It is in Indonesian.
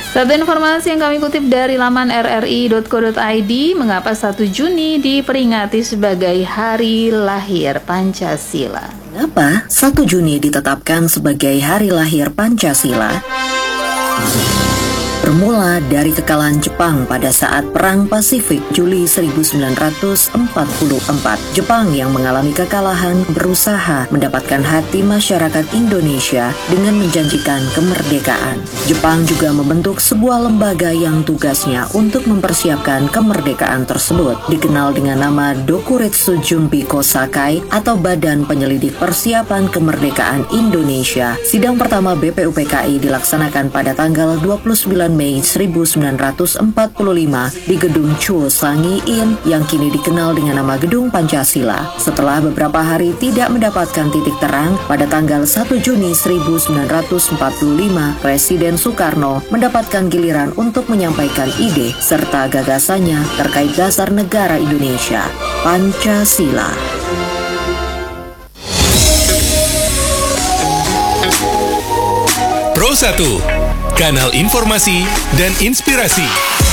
Satu informasi yang kami kutip dari laman rri.co.id, mengapa 1 Juni diperingati sebagai Hari Lahir Pancasila? Mengapa 1 Juni ditetapkan sebagai Hari Lahir Pancasila? Bermula dari kekalahan Jepang pada saat Perang Pasifik Juli 1944. Jepang yang mengalami kekalahan berusaha mendapatkan hati masyarakat Indonesia dengan menjanjikan kemerdekaan. Jepang juga membentuk sebuah lembaga yang tugasnya untuk mempersiapkan kemerdekaan tersebut, dikenal dengan nama Dokuretsu Junbi Kosakai atau Badan Penyelidik Persiapan Kemerdekaan Indonesia. Sidang pertama BPUPKI dilaksanakan pada tanggal 29 Mei 1945 di Gedung Chuo Sangi In yang kini dikenal dengan nama Gedung Pancasila. Setelah beberapa hari tidak mendapatkan titik terang, pada tanggal 1 Juni 1945, Presiden Soekarno mendapatkan giliran untuk menyampaikan ide serta gagasannya terkait dasar negara Indonesia, Pancasila. Pro 1, kanal informasi dan inspirasi.